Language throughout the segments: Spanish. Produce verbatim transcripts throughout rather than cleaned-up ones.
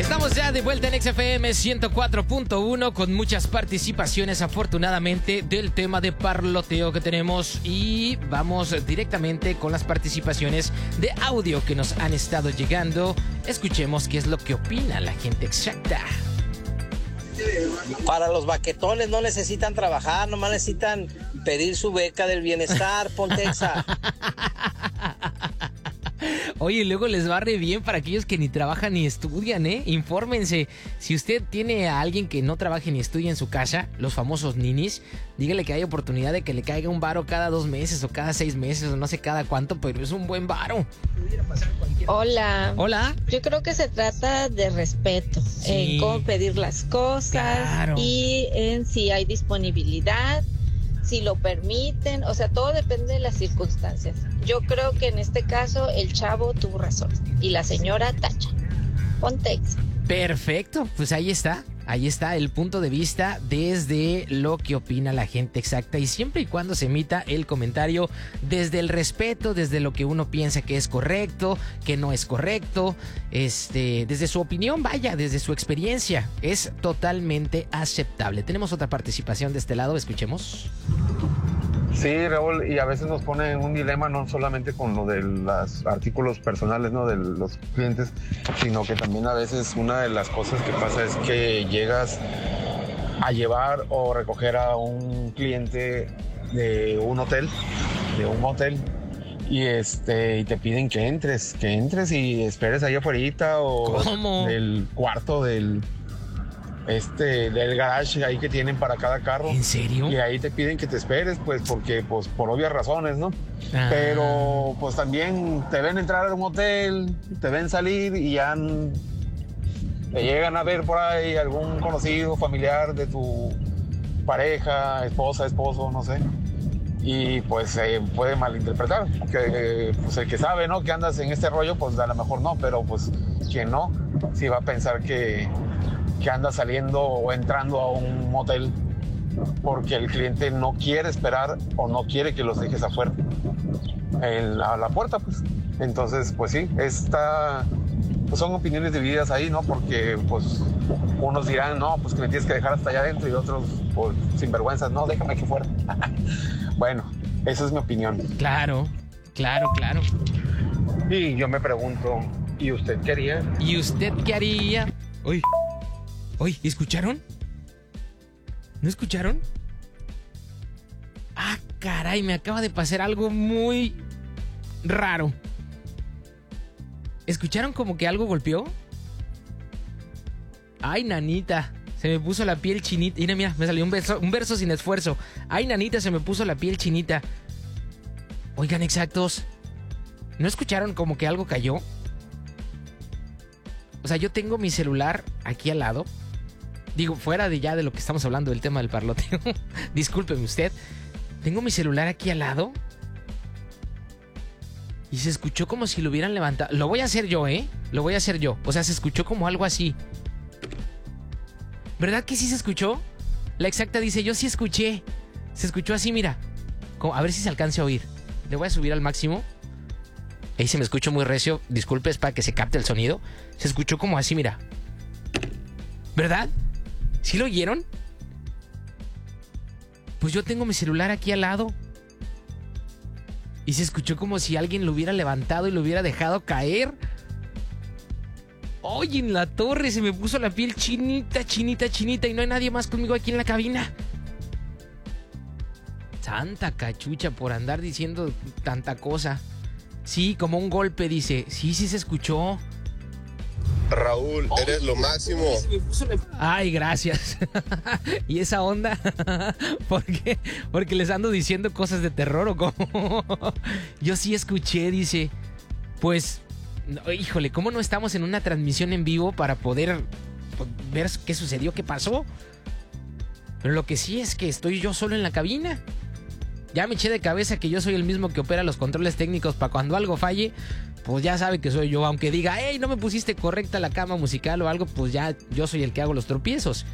Estamos ya de vuelta en X F M ciento cuatro punto uno con muchas participaciones, afortunadamente, del tema de parloteo que tenemos. Y vamos directamente con las participaciones de audio que nos han estado llegando. Escuchemos qué es lo que opina la gente exacta. Para los baquetones no necesitan trabajar, nomás necesitan pedir su beca del bienestar, Pontexa. Oye, luego les va re bien para aquellos que ni trabajan ni estudian, ¿eh? Infórmense. Si usted tiene a alguien que no trabaje ni estudie en su casa, los famosos ninis, dígale que hay oportunidad de que le caiga un varo cada dos meses o cada seis meses o no sé cada cuánto, pero es un buen varo. Hola. Hola. Yo creo que se trata de respeto, Sí. en cómo pedir las cosas, Claro. y en si hay disponibilidad, si lo permiten, o sea, todo depende de las circunstancias. Yo creo que en este caso el chavo tuvo razón y la señora tacha. Pontex. Perfecto, pues ahí está, ahí está el punto de vista desde lo que opina la gente exacta, y siempre y cuando se emita el comentario desde el respeto, desde lo que uno piensa que es correcto, que no es correcto, este, desde su opinión, vaya, desde su experiencia, es totalmente aceptable. Tenemos otra participación de este lado, escuchemos. Sí, Raúl, y a veces nos pone en un dilema no solamente con lo de los artículos personales, ¿no?, de los clientes, sino que también a veces una de las cosas que pasa es que llegas a llevar o recoger a un cliente de un hotel, de un motel, y este y te piden que entres, que entres y esperes ahí afuera o ¿Cómo? del cuarto del este del garage ahí que tienen para cada carro. ¿En serio? Y ahí te piden que te esperes, pues porque pues por obvias razones, ¿no? Ah. Pero pues también te ven entrar a un hotel, te ven salir y ya n- te llegan a ver por ahí algún conocido, familiar de tu pareja, esposa, esposo, no sé. Y pues se puede malinterpretar, que eh, pues el que sabe, ¿no?, que andas en este rollo, pues a lo mejor no, pero pues quien no, sí va a pensar que, que andas saliendo o entrando a un motel porque el cliente no quiere esperar o no quiere que los dejes afuera, en la, la puerta, pues. Entonces, pues sí, está, pues son opiniones divididas ahí, ¿no? Porque pues unos dirán, no, pues que me tienes que dejar hasta allá adentro, y otros, pues sinvergüenzas, no, déjame aquí fuera. Bueno, esa es mi opinión. Claro, claro, claro. Y yo me pregunto, ¿y usted qué haría? ¿Y usted qué haría? Uy, uy, ¿escucharon? ¿No escucharon? Ah, caray, me acaba de pasar algo muy raro. ¿Escucharon como que algo golpeó? Ay, nanita, se me puso la piel chinita. Mira, mira, me salió un verso, un verso sin esfuerzo. Ay, nanita, se me puso la piel chinita. Oigan, exactos, ¿no escucharon como que algo cayó? O sea, yo tengo mi celular aquí al lado. Digo, fuera de ya de lo que estamos hablando del tema del parloteo. Discúlpeme usted. Tengo mi celular aquí al lado. Y se escuchó como si lo hubieran levantado. Lo voy a hacer yo, ¿eh? Lo voy a hacer yo. O sea, se escuchó como algo así. ¿Verdad que sí se escuchó? La exacta dice, yo sí escuché. Se escuchó así, mira. Como, a ver si se alcance a oír. Le voy a subir al máximo. Ahí se me escuchó muy recio. Disculpe, es para que se capte el sonido. Se escuchó como así, mira. ¿Verdad? ¿Sí lo oyeron? Pues yo tengo mi celular aquí al lado. Y se escuchó como si alguien lo hubiera levantado y lo hubiera dejado caer. Oye, en la torre se me puso la piel chinita, chinita, chinita. Y no hay nadie más conmigo aquí en la cabina. Santa cachucha por andar diciendo tanta cosa. Sí, como un golpe, dice. Sí, sí se escuchó. Raúl, eres lo máximo. Ay, gracias. ¿Y esa onda? ¿Por qué? ¿Porque les ando diciendo cosas de terror o cómo? Yo sí escuché, dice. Pues, no, híjole, ¿cómo no estamos en una transmisión en vivo para poder ver qué sucedió, qué pasó? Pero lo que sí es que estoy yo solo en la cabina. Ya me eché de cabeza que yo soy el mismo que opera los controles técnicos para cuando algo falle. Pues ya sabe que soy yo, aunque diga, hey, no me pusiste correcta la cama musical o algo, pues ya yo soy el que hago los tropiezos.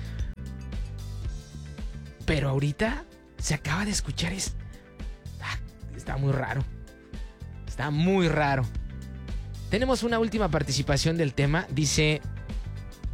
Pero ahorita se acaba de escuchar esto. Ah, está muy raro. Está muy raro. Tenemos una última participación del tema. Dice,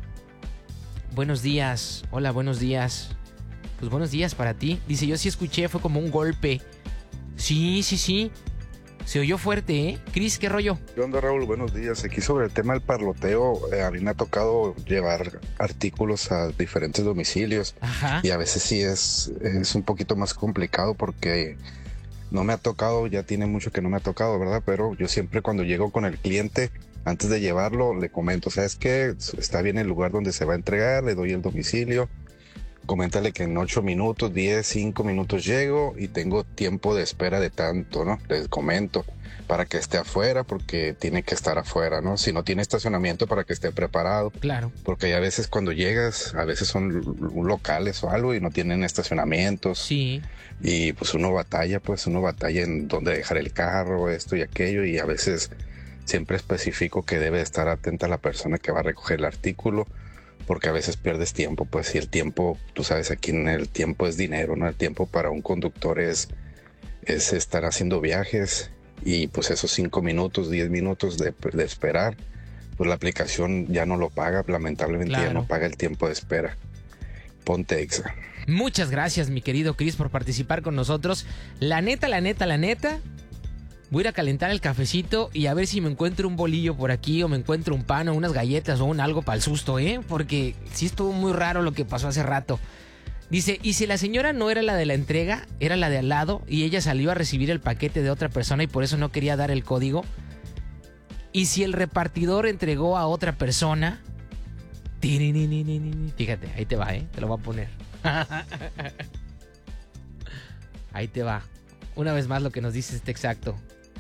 buenos días. Hola, buenos días. Pues buenos días para ti. Dice, yo sí escuché, fue como un golpe. Sí, sí, sí. Se oyó fuerte, ¿eh? Cris, ¿qué rollo? ¿Qué onda, Raúl? Buenos días. Aquí sobre el tema del parloteo, eh, a mí me ha tocado llevar artículos a diferentes domicilios. Ajá. Y a veces sí es, es un poquito más complicado porque no me ha tocado, ya tiene mucho que no me ha tocado, ¿verdad? Pero yo siempre cuando llego con el cliente, antes de llevarlo, le comento, ¿sabes qué? Está bien el lugar donde se va a entregar, le doy el domicilio. Coméntale que en ocho minutos, diez, cinco minutos llego y tengo tiempo de espera de tanto, ¿no? Les comento para que esté afuera porque tiene que estar afuera, ¿no? Si no tiene estacionamiento, para que esté preparado. Claro. Porque hay a veces cuando llegas, a veces son locales o algo y no tienen estacionamientos. Sí. Y pues uno batalla, pues uno batalla en dónde dejar el carro, esto y aquello, y a veces siempre especifico que debe estar atenta la persona que va a recoger el artículo, porque a veces pierdes tiempo, pues si el tiempo, tú sabes, aquí en el tiempo es dinero, ¿no? El tiempo para un conductor es, es estar haciendo viajes y pues esos cinco minutos, diez minutos de, de esperar, pues la aplicación ya no lo paga, lamentablemente. Claro. Ya no paga el tiempo de espera. Ponte Exa. Muchas gracias, mi querido Cris, por participar con nosotros. La neta, la neta, la neta, voy a ir a calentar el cafecito y a ver si me encuentro un bolillo por aquí o me encuentro un pan o unas galletas o un algo para el susto, ¿eh? Porque sí estuvo muy raro lo que pasó hace rato. Dice, y si la señora no era la de la entrega, era la de al lado y ella salió a recibir el paquete de otra persona y por eso no quería dar el código. Y si el repartidor entregó a otra persona... Fíjate, ahí te va, ¿eh? Te lo voy a poner. Ahí te va. Una vez más lo que nos dice este exacto.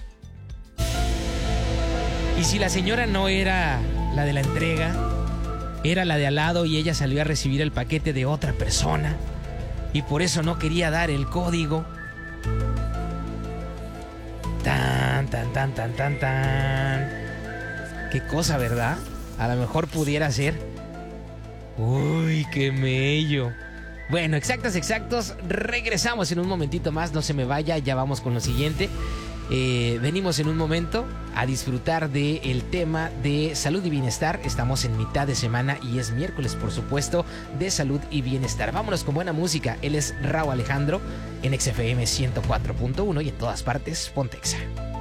Y si la señora no era la de la entrega, era la de al lado y ella salió a recibir el paquete de otra persona y por eso no quería dar el código. Tan, tan, tan, tan, tan, tan. Qué cosa, ¿verdad? A lo mejor pudiera ser. Uy, qué mello. Bueno, exactos, exactos. Regresamos en un momentito más. No se me vaya, ya vamos con lo siguiente. Eh, venimos en un momento a disfrutar del tema de salud y bienestar. Estamos en mitad de semana y es miércoles, por supuesto, de salud y bienestar. Vámonos con buena música. Él es Raúl Alejandro en X F M ciento cuatro punto uno y en todas partes, Ponte Exa.